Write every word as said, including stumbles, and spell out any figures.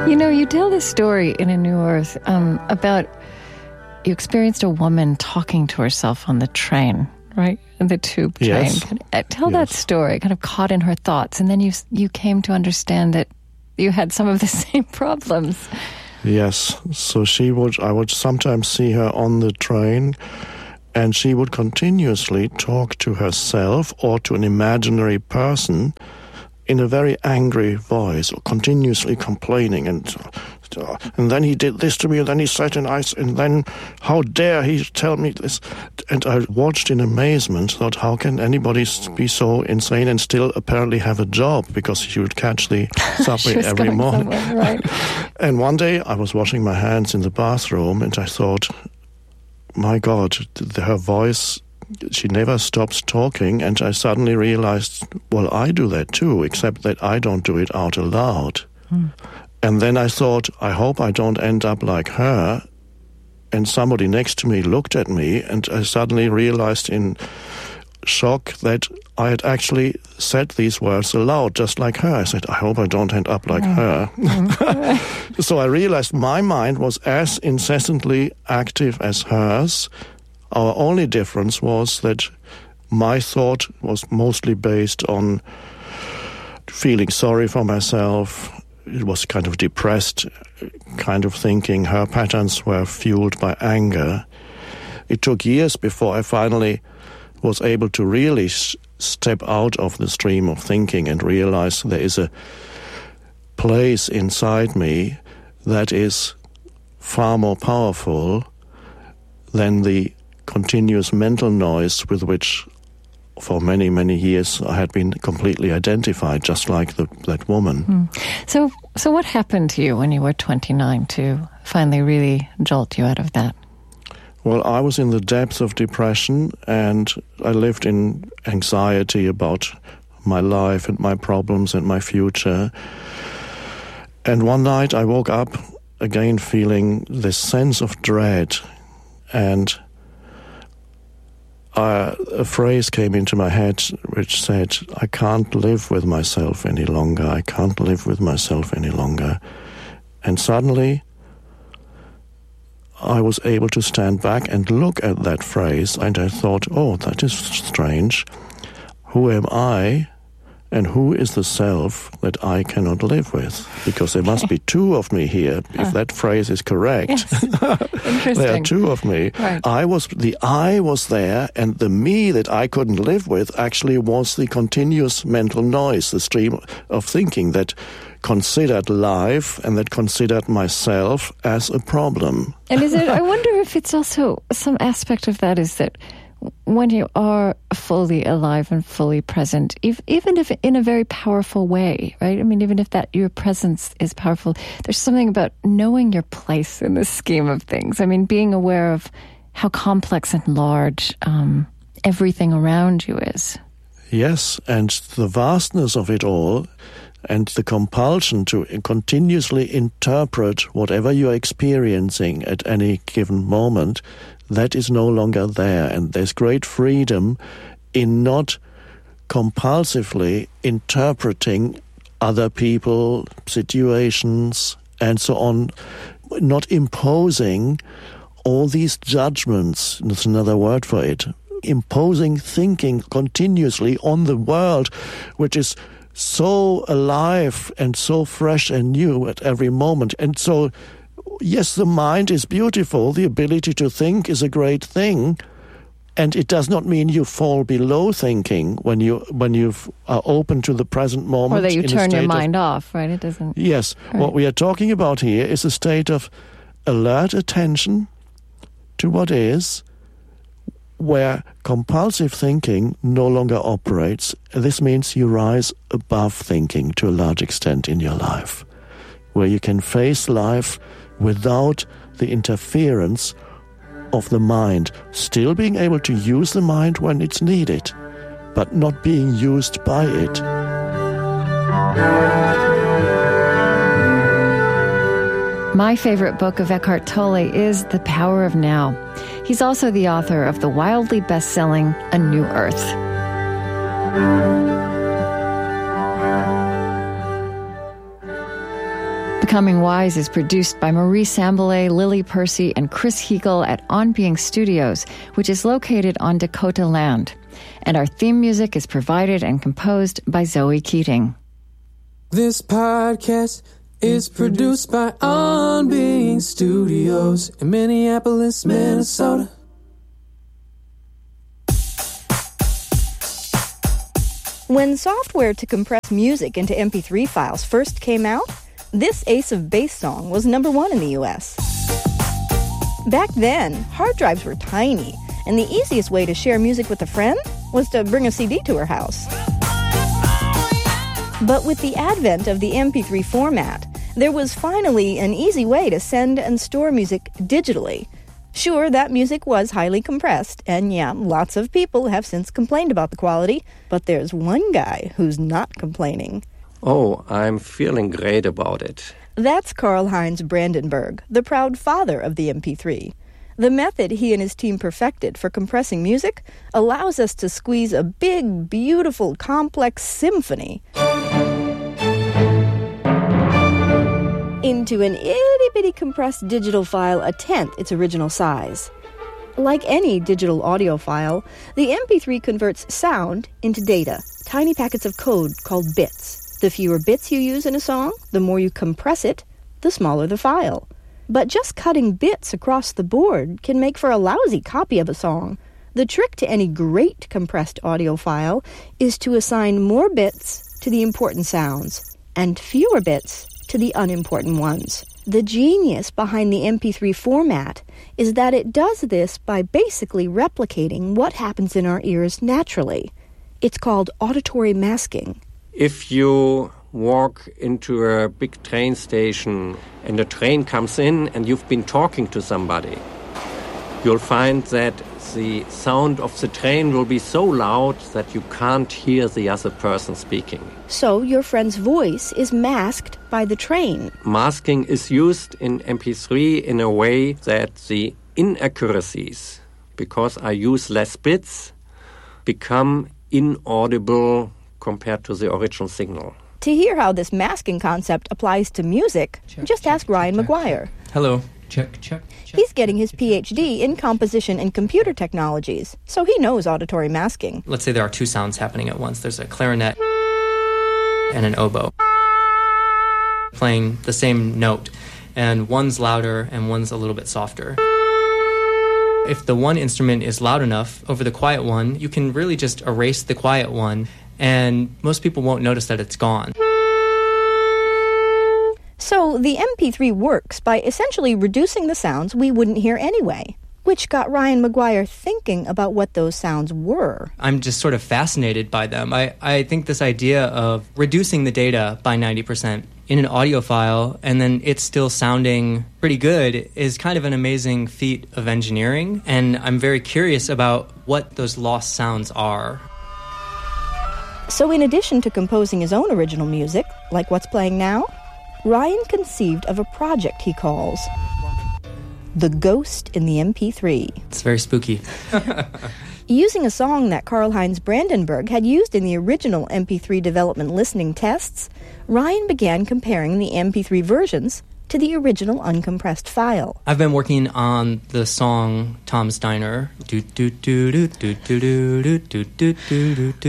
You know, you tell this story in A New Earth um, about you experienced a woman talking to herself on the train, right? The tube train. Yes. Kind of, uh, tell yes. that story, kind of caught in her thoughts, and then you you came to understand that you had some of the same problems. Yes. So she would, I would sometimes see her on the train, and she would continuously talk to herself or to an imaginary person in a very angry voice, or continuously complaining, and uh, and then he did this to me, and then he said, and I, and then how dare he tell me this? And I watched in amazement, thought, how can anybody be so insane and still apparently have a job? Because she would catch the subway every morning. Right. And one day I was washing my hands in the bathroom, and I thought, my God, her voice, she never stops talking, and I suddenly realized, well, I do that too, except that I don't do it out aloud. Hmm. And then I thought, I hope I don't end up like her. And somebody next to me looked at me, and I suddenly realized in shock that I had actually said these words aloud, just like her. I said, I hope I don't end up like mm. her. Mm. So I realized my mind was as incessantly active as hers. Our only difference was that my thought was mostly based on feeling sorry for myself. It was kind of depressed kind of thinking. Her patterns were fueled by anger. It took years before I finally was able to really sh- step out of the stream of thinking and realize there is a place inside me that is far more powerful than the continuous mental noise with which for many, many years I had been completely identified, just like the, that woman. Mm. So so what happened to you when you were twenty-nine to finally really jolt you out of that? Well, I was in the depths of depression, and I lived in anxiety about my life and my problems and my future. And one night I woke up again feeling this sense of dread, and Uh, a phrase came into my head which said, I can't live with myself any longer. I can't live with myself any longer. And suddenly, I was able to stand back and look at that phrase, and I thought, oh, that is strange. Who am I, and who is the self that I cannot live with? Because there must be two of me here, if that phrase is correct. Yes. Interesting. There are two of me. Right. I was the I was there, and the me that I couldn't live with actually was the continuous mental noise, the stream of thinking that considered life and that considered myself as a problem. And is it? I wonder if it's also some aspect of that is that when you are fully alive and fully present, if, even if in a very powerful way, right? I mean, even if that your presence is powerful, there's something about knowing your place in the scheme of things. I mean, being aware of how complex and large um, everything around you is. Yes, and the vastness of it all, and the compulsion to continuously interpret whatever you're experiencing at any given moment, that is no longer there. And there's great freedom in not compulsively interpreting other people, situations, and so on, not imposing all these judgments, that's another word for it, imposing thinking continuously on the world, which is so alive and so fresh and new at every moment. And so, yes, the mind is beautiful. The ability to think is a great thing. And it does not mean you fall below thinking when you when you are open to the present moment. Or that you turn your mind of, off, right? It doesn't. Yes. Right. What we are talking about here is a state of alert attention to what is, where compulsive thinking no longer operates. This means you rise above thinking to a large extent in your life, where you can face life without the interference of the mind, still being able to use the mind when it's needed, but not being used by it. My favorite book of Eckhart Tolle is The Power of Now. He's also the author of the wildly best-selling A New Earth. Becoming Wise is produced by Marie Sambilay, Lily Percy, and Chris Heagle at On Being Studios, which is located on Dakota land. And our theme music is provided and composed by Zoe Keating. This podcast is produced by On Being Studios in Minneapolis, Minnesota. When software to compress music into M P three files first came out, this Ace of Base song was number one in the U S. Back then, hard drives were tiny, and the easiest way to share music with a friend was to bring a C D to her house. But with the advent of the M P three format, there was finally an easy way to send and store music digitally. Sure, that music was highly compressed, and yeah, lots of people have since complained about the quality, but there's one guy who's not complaining. Oh, I'm feeling great about it. That's Karl-Heinz Brandenburg, the proud father of the M P three. The method he and his team perfected for compressing music allows us to squeeze a big, beautiful, complex symphony into an itty-bitty compressed digital file a tenth its original size. Like any digital audio file, the M P three converts sound into data, tiny packets of code called bits. The fewer bits you use in a song, the more you compress it, the smaller the file. But just cutting bits across the board can make for a lousy copy of a song. The trick to any great compressed audio file is to assign more bits to the important sounds and fewer bits to the unimportant ones. The genius behind the M P three format is that it does this by basically replicating what happens in our ears naturally. It's called auditory masking. If you walk into a big train station and a train comes in and you've been talking to somebody, you'll find that the sound of the train will be so loud that you can't hear the other person speaking. So your friend's voice is masked by the train. Masking is used in M P three in a way that the inaccuracies, because I use less bits, become inaudible compared to the original signal. To hear how this masking concept applies to music, check, just check, ask Ryan check, McGuire. Check. Hello. Check, check, check. He's getting his P H D in composition and computer technologies, so he knows auditory masking. Let's say there are two sounds happening at once. There's a clarinet and an oboe playing the same note, and one's louder and one's a little bit softer. If the one instrument is loud enough over the quiet one, you can really just erase the quiet one, and most people won't notice that it's gone. So the M P three works by essentially reducing the sounds we wouldn't hear anyway, which got Ryan McGuire thinking about what those sounds were. I'm just sort of fascinated by them. I, I think this idea of reducing the data by ninety percent in an audio file and then it's still sounding pretty good is kind of an amazing feat of engineering, and I'm very curious about what those lost sounds are. So in addition to composing his own original music, like what's playing now, Ryan conceived of a project he calls The Ghost in the M P three. It's very spooky. Using a song that Karl-Heinz Brandenburg had used in the original M P three development listening tests, Ryan began comparing the M P three versions to the original uncompressed file. I've been working on the song Tom's Diner. Do do do do do do do do do do do.